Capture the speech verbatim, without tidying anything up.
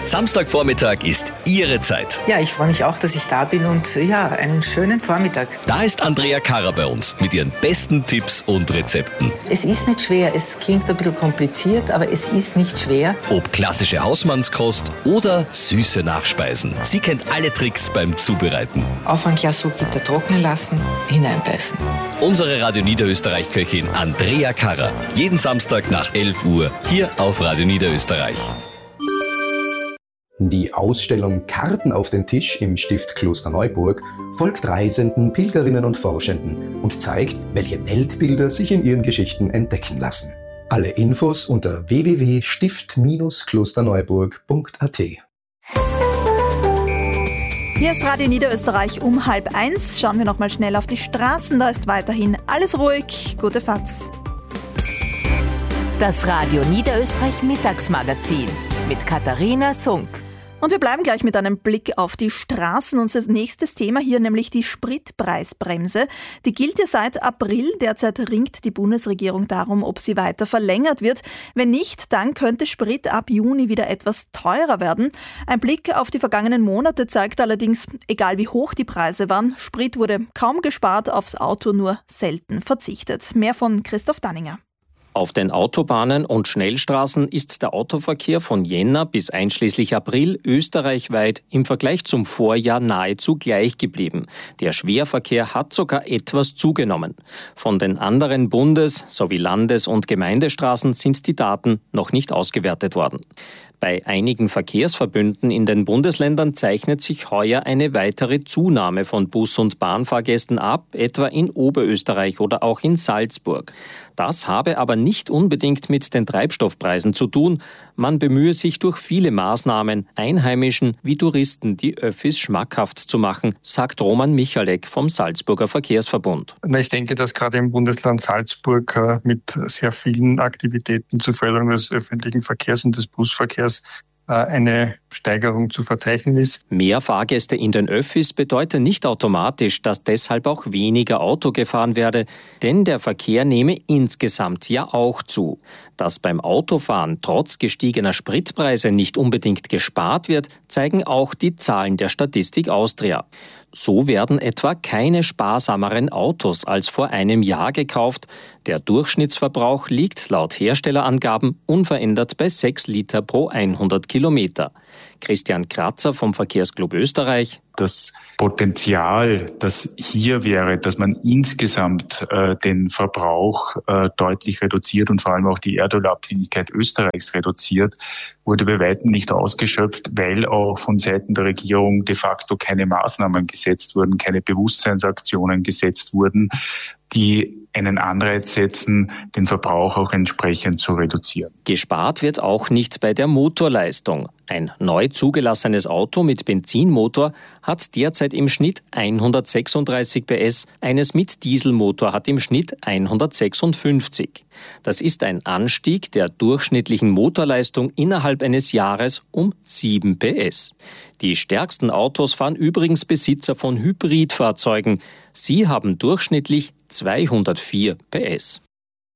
Samstagvormittag ist Ihre Zeit. Ja, ich freue mich auch, dass ich da bin und ja, einen schönen Vormittag. Da ist Andrea Karrer bei uns mit ihren besten Tipps und Rezepten. Es ist nicht schwer, es klingt ein bisschen kompliziert, aber es ist nicht schwer. Ob klassische Hausmannskost oder süße Nachspeisen. Sie kennt alle Tricks beim Zubereiten. Auf ein Glas Gitter trocknen lassen, hineinbeißen. Unsere Radio Niederösterreich-Köchin Andrea Karrer. Jeden Samstag nach elf Uhr hier auf Radio Niederösterreich. Die Ausstellung Karten auf den Tisch im Stift Klosterneuburg folgt Reisenden, Pilgerinnen und Forschenden und zeigt, welche Weltbilder sich in ihren Geschichten entdecken lassen. Alle Infos unter w w w punkt stift klosterneuburg punkt a t. Hier ist Radio Niederösterreich um halb eins. Schauen wir nochmal schnell auf die Straßen. Da ist weiterhin alles ruhig. Gute Fahrt. Das Radio Niederösterreich Mittagsmagazin mit Katharina Sunk. Und wir bleiben gleich mit einem Blick auf die Straßen. Unser nächstes Thema hier, nämlich die Spritpreisbremse. Die gilt ja seit April. Derzeit ringt die Bundesregierung darum, ob sie weiter verlängert wird. Wenn nicht, dann könnte Sprit ab Juni wieder etwas teurer werden. Ein Blick auf die vergangenen Monate zeigt allerdings, egal wie hoch die Preise waren, Sprit wurde kaum gespart, aufs Auto nur selten verzichtet. Mehr von Christoph Danninger. Auf den Autobahnen und Schnellstraßen ist der Autoverkehr von Jänner bis einschließlich April österreichweit im Vergleich zum Vorjahr nahezu gleich geblieben. Der Schwerverkehr hat sogar etwas zugenommen. Von den anderen Bundes- sowie Landes- und Gemeindestraßen sind die Daten noch nicht ausgewertet worden. Bei einigen Verkehrsverbünden in den Bundesländern zeichnet sich heuer eine weitere Zunahme von Bus- und Bahnfahrgästen ab, etwa in Oberösterreich oder auch in Salzburg. Das habe aber nicht unbedingt mit den Treibstoffpreisen zu tun. Man bemühe sich durch viele Maßnahmen, Einheimischen wie Touristen die Öffis schmackhaft zu machen, sagt Roman Michalek vom Salzburger Verkehrsverbund. Ich denke, dass gerade im Bundesland Salzburg mit sehr vielen Aktivitäten zur Förderung des öffentlichen Verkehrs und des Busverkehrs eine Steigerung zu verzeichnen ist. Mehr Fahrgäste in den Öffis bedeutet nicht automatisch, dass deshalb auch weniger Auto gefahren werde, denn der Verkehr nehme insgesamt ja auch zu. Dass beim Autofahren trotz gestiegener Spritpreise nicht unbedingt gespart wird, zeigen auch die Zahlen der Statistik Austria. So werden etwa keine sparsameren Autos als vor einem Jahr gekauft. Der Durchschnittsverbrauch liegt laut Herstellerangaben unverändert bei sechs Liter pro hundert Kilometer. Christian Kratzer vom Verkehrsclub Österreich. Das Potenzial, das hier wäre, dass man insgesamt äh, den Verbrauch äh, deutlich reduziert und vor allem auch die Erdölabhängigkeit Österreichs reduziert, wurde bei weitem nicht ausgeschöpft, weil auch von Seiten der Regierung de facto keine Maßnahmen gesetzt wurden, keine Bewusstseinsaktionen gesetzt wurden, die einen Anreiz setzen, den Verbrauch auch entsprechend zu reduzieren. Gespart wird auch nicht bei der Motorleistung. Ein neu zugelassenes Auto mit Benzinmotor hat derzeit im Schnitt hundertsechsunddreißig P S, eines mit Dieselmotor hat im Schnitt hundertsechsundfünfzig. Das ist ein Anstieg der durchschnittlichen Motorleistung innerhalb eines Jahres um sieben P S. Die stärksten Autos fahren übrigens Besitzer von Hybridfahrzeugen. Sie haben durchschnittlich zweihundertvier P S.